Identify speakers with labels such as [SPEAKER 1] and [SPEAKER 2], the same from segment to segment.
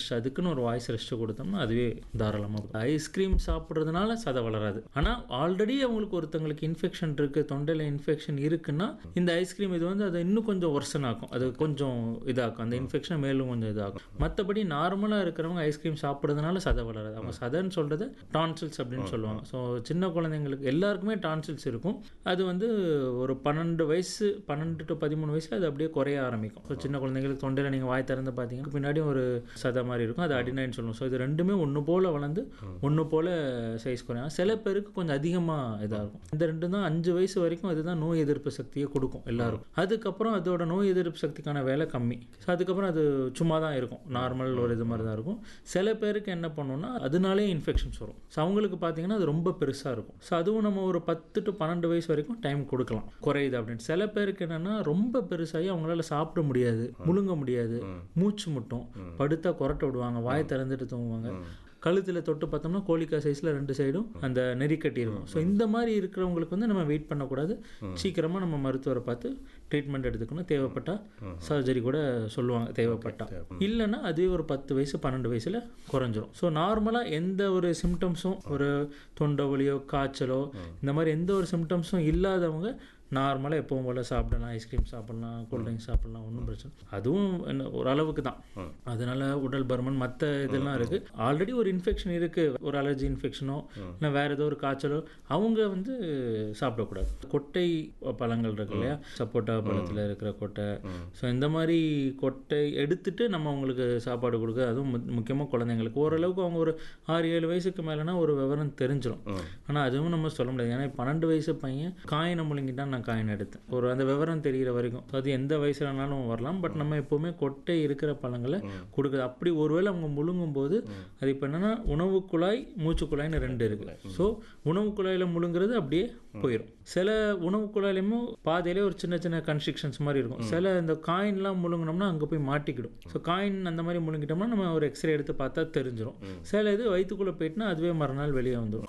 [SPEAKER 1] அதுக்குன்னு ஒரு voice rest கொடுத்தோம்னா அதுவே தாராளமாக. ஐஸ்கிரீம் சாப்பிட்றதுனால சதை வளராது. ஆனால் ஆல்ரெடி அவங்களுக்கு ஒருத்தங்களுக்கு இன்ஃபெக்ஷன் இருக்குது, தொண்டையில் இன்ஃபெக்ஷன் இருக்குன்னா இந்த ஐஸ்கிரீம் இது வந்து அதை இன்னும் கொஞ்சம் ஒர்சன் ஆக்கும், அது கொஞ்சம் இதாகும், அந்த இன்ஃபெக்ஷன் மேலும் கொஞ்சம் இதாகும். மற்றபடி நார்மலாக இருக்கிறவங்க ஐஸ்கிரீம் சாப்பிட்றதுனால சதை வளராது. அவங்க சதைன்னு சொல்கிறது டான்சில்ஸ் அப்படின்னு சொல்லுவாங்க. ஸோ சின்ன குழந்தைங்களுக்கு எல்லாருக்குமே டான்சில்ஸ் இருக்கும். அது வந்து ஒரு 12 வயசு 12 to 13 வயசில் அது அப்படியே குறைய ஆரம்பிக்கும். ஸோ சின்ன குழந்தைங்களுக்கு தொண்டையில் நீங்கள் வாய் திறந்து பார்த்தீங்கன்னா பின்னாடி ஒரு சதை மாதிரி இருக்கும், அது அடினைன்னு சொல்லுவோம். ஸோ இது ரெண்டுமே ஒன்று போல் வளர்ந்து ஒன்று போல் சைஸ் குறையும். சில பேருக்கு கொஞ்சம் அதிகமாக இதாக இருக்கும். இந்த ரெண்டு தான் 5 வயசு வரைக்கும் அதுதான் நோய் எதிர்ப்பு சக்தியை கொடுக்கும் எல்லாருக்கும். அதுக்கப்புறம் அதோட நோய் எதிர்ப்பு சக்திக்கான வேலை கம்மி. ஸோ அதுக்கப்புறம் அது சும்மா தான் இருக்கும், நார்மல் ஒரு இது மாதிரி தான் இருக்கும். சில பேருக்கு என்ன பண்ணுன்னா அதனாலே இன்ஃபெக்ஷன்ஸ் வரும். ஸோ அவங்களுக்கு பார்த்தீங்கன்னா அது ரொம்ப பெருசாக இருக்கும். ஸோ அதுவும் நம்ம ஒரு 10 to 12 வயசு வரைக்கும் டைம் கொடுக்கலாம் குறையுது அப்படின்னு. சில பேருக்கு என்னென்னா ரொம்ப பெருசாகி அவங்களால சாப்பிட முடியாது, முழுங்க முடியாது, மூச்சு முட்டும், படுத்தா கொரட்டை விடுவாங்க, வாய் திறந்துட்டு தூங்குவாங்க, கழுத்தில் தொட்டு பார்த்தோம்னா கோழிக்கா சைஸில் 2 சைடும் அந்த நெறிக்கட்டி இருக்கும். ஸோ இந்த மாதிரி இருக்கிறவங்களுக்கு வந்து நம்ம வெயிட் பண்ணக்கூடாது, சீக்கிரமாக நம்ம மருத்துவரை பார்த்து ட்ரீட்மெண்ட் எடுத்துக்கணும். தேவைப்பட்டால் சர்ஜரி கூட சொல்லுவாங்க தேவைப்பட்டா. இல்லைன்னா அதுவே ஒரு 10 வயசு 12 வயசில் குறைஞ்சிரும். ஸோ நார்மலாக எந்த ஒரு சிம்டம்ஸும், ஒரு தொண்டை வலியோ காய்ச்சலோ இந்த மாதிரி எந்த ஒரு சிம்டம்ஸும் இல்லாதவங்க நார்மலாக எப்பவும் போல் சாப்பிடலாம், ஐஸ்கிரீம் சாப்பிட்லாம், கூல்ட்ரிங்க்ஸ் சாப்பிட்லாம், ஒன்றும் பிரச்சனை. அதுவும் ஒரு அளவுக்கு தான். அதனால உடல் பருமன் மற்ற இதெல்லாம் இருக்குது. ஆல்ரெடி ஒரு இன்ஃபெக்ஷன் இருக்குது, ஒரு அலர்ஜி இன்ஃபெக்ஷனோ இல்லை வேறு ஏதோ ஒரு காய்ச்சலோ, அவங்க வந்து சாப்பிடக்கூடாது. கொட்டை பழங்கள் இருக்கு இல்லையா, சப்போட்டா பழத்தில் இருக்கிற கொட்டை, ஸோ இந்த மாதிரி கொட்டை எடுத்துட்டு நம்ம அவங்களுக்கு சாப்பாடு கொடுக்க. அதுவும் முக்கியமாக குழந்தைங்களுக்கு ஓரளவுக்கு அவங்க ஒரு 6-7 வயசுக்கு மேலேனா ஒரு விவரம் தெரிஞ்சிடும். ஆனால் அதுவும் நம்ம சொல்ல முடியாது. ஏன்னா 12 வயசு பையன் காயினை முழுங்கிட்டான், நான் காயின் எடுத்தேன், ஒரு அந்த விவரம் தெரிகிற வரைக்கும். அது எந்த வயசுலனாலும் வரலாம். பட் நம்ம எப்போவுமே கொட்டை இருக்கிற பழங்களை கொடுக்குது. அப்படி ஒருவேளை அவங்க முழுங்கும் போது அது இப்போ என்னென்னா உணவு குழாய் மூச்சு குழாய்னு 2 இருக்குது. ஸோ உணவு குழாயில் முழுங்குறது அப்படியே போயிடும். சில உணவு குழாயிலையுமே பாதையிலே ஒரு சின்ன சின்ன கன்ஸ்ட்ரிக்ஷன்ஸ் மாதிரி இருக்கும். சில இந்த காயின்லாம் முழுங்கினோம்னா அங்கே போய் மாட்டிக்கிடும். ஸோ காயின் அந்த மாதிரி முழுங்கிட்டோம்னா நம்ம ஒரு எக்ஸ்ரே எடுத்து பார்த்தா தெரிஞ்சிடும். சில இது வயிற்றுக்குள்ளே போயிட்டுனா அதுவே மறுநாள் வெளியே வந்துடும்.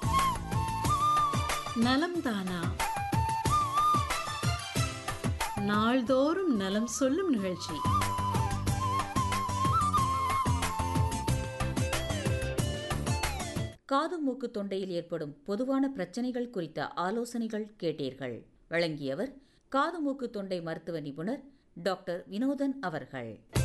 [SPEAKER 2] நலம் தானா நாள்தோறும் நலம் சொல்லும் நிகழ்ச்சி.
[SPEAKER 3] காது மூக்கு தொண்டையில் ஏற்படும் பொதுவான பிரச்சனைகள் குறித்த ஆலோசனைகள் கேட்டீர்கள். வழங்கியவர் காது மூக்கு தொண்டை மருத்துவ நிபுணர் டாக்டர் வினோதன் அவர்கள்.